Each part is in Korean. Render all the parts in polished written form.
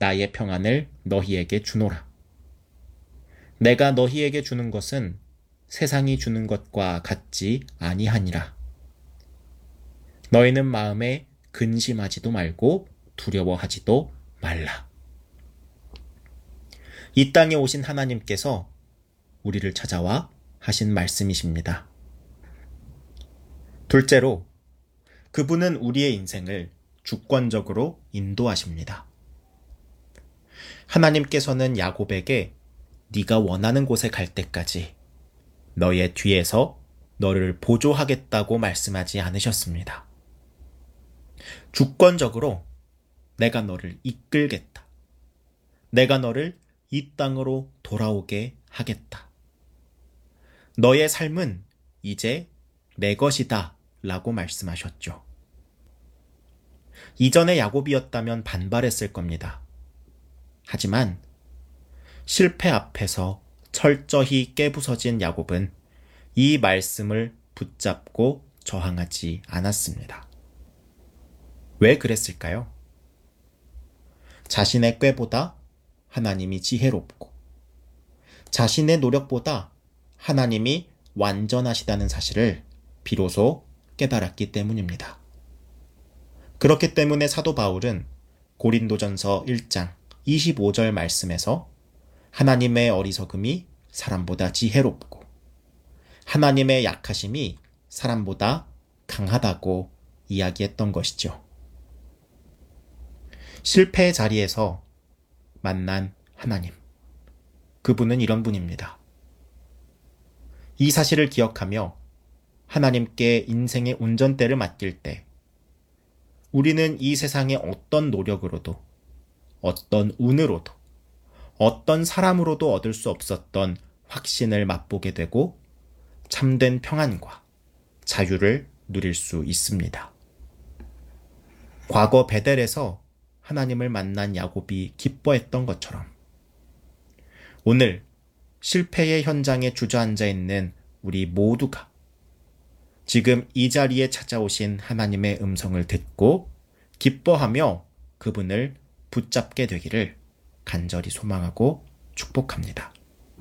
나의 평안을 너희에게 주노라. 내가 너희에게 주는 것은 세상이 주는 것과 같지 아니하니라. 너희는 마음에 근심하지도 말고 두려워하지도 말라. 이 땅에 오신 하나님께서 우리를 찾아와 하신 말씀이십니다. 둘째로, 그분은 우리의 인생을 주권적으로 인도하십니다. 하나님께서는 야곱에게 네가 원하는 곳에 갈 때까지 너의 뒤에서 너를 보조하겠다고 말씀하지 않으셨습니다. 주권적으로 내가 너를 이끌겠다. 내가 너를 이 땅으로 돌아오게 하겠다. 너의 삶은 이제 내 것이다 라고 말씀하셨죠. 이전의 야곱이었다면 반발했을 겁니다. 하지만 실패 앞에서 철저히 깨부서진 야곱은 이 말씀을 붙잡고 저항하지 않았습니다. 왜 그랬을까요? 자신의 꾀보다 하나님이 지혜롭고 자신의 노력보다 하나님이 완전하시다는 사실을 비로소 깨달았기 때문입니다. 그렇기 때문에 사도 바울은 고린도전서 1장 25절 말씀에서 하나님의 어리석음이 사람보다 지혜롭고 하나님의 약하심이 사람보다 강하다고 이야기했던 것이죠. 실패의 자리에서 만난 하나님, 그분은 이런 분입니다. 이 사실을 기억하며 하나님께 인생의 운전대를 맡길 때 우리는 이 세상의 어떤 노력으로도 어떤 운으로도 어떤 사람으로도 얻을 수 없었던 확신을 맛보게 되고 참된 평안과 자유를 누릴 수 있습니다. 과거 베델에서 하나님을 만난 야곱이 기뻐했던 것처럼 오늘 실패의 현장에 주저앉아 있는 우리 모두가 지금 이 자리에 찾아오신 하나님의 음성을 듣고 기뻐하며 그분을 붙잡게 되기를 간절히 소망하고 축복합니다.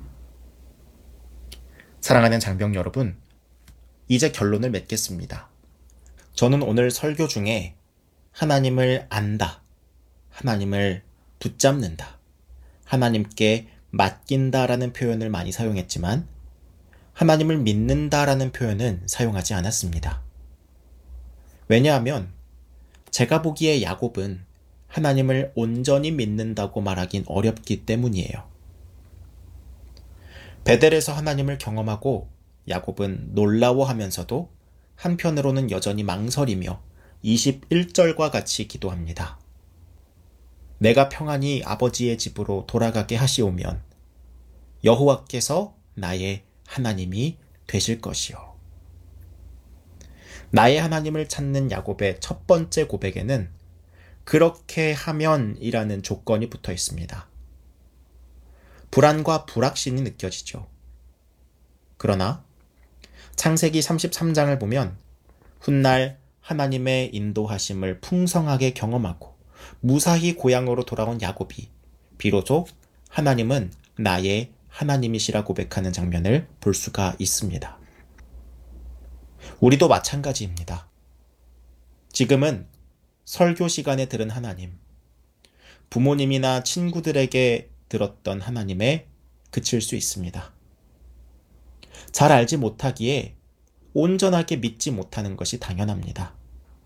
사랑하는 장병 여러분, 이제 결론을 맺겠습니다. 저는 오늘 설교 중에 하나님을 안다, 하나님을 붙잡는다, 하나님께 맡긴다라는 표현을 많이 사용했지만 하나님을 믿는다라는 표현은 사용하지 않았습니다. 왜냐하면 제가 보기에 야곱은 하나님을 온전히 믿는다고 말하긴 어렵기 때문이에요. 베델에서 하나님을 경험하고 야곱은 놀라워하면서도 한편으로는 여전히 망설이며 21절과 같이 기도합니다. 내가 평안히 아버지의 집으로 돌아가게 하시오면 여호와께서 나의 하나님이 되실 것이요. 나의 하나님을 찾는 야곱의 첫 번째 고백에는 그렇게 하면이라는 조건이 붙어 있습니다. 불안과 불확신이 느껴지죠. 그러나 창세기 33장을 보면 훗날 하나님의 인도하심을 풍성하게 경험하고 무사히 고향으로 돌아온 야곱이 비로소 하나님은 나의 하나님이시라 고백하는 장면을 볼 수가 있습니다. 우리도 마찬가지입니다. 지금은 설교 시간에 들은 하나님, 부모님이나 친구들에게 들었던 하나님에 그칠 수 있습니다. 잘 알지 못하기에 온전하게 믿지 못하는 것이 당연합니다.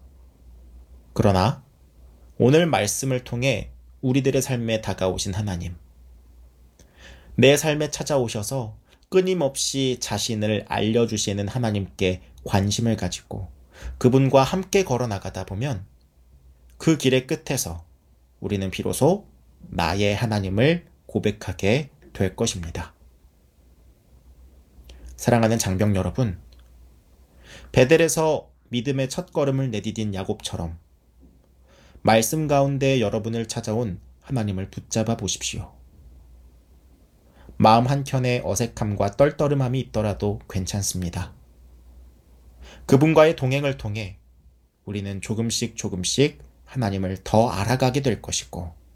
그러나 오늘 말씀을 통해 우리들의 삶에 다가오신 하나님, 내 삶에 찾아오셔서 끊임없이 자신을 알려주시는 하나님께 관심을 가지고 그분과 함께 걸어나가다 보면 그 길의 끝에서 우리는 비로소 나의 하나님을 고백하게 될 것입니다. 사랑하는 장병 여러분, 베델에서 믿음의 첫걸음을 내디딘 야곱처럼 말씀 가운데 여러분을 찾아온 하나님을 붙잡아 보십시오. 마음 한켠에 어색함과 떨떠름함이 있더라도 괜찮습니다. 그분과의 동행을 통해 우리는 조금씩 하나님을 더 알아가게 될 것이고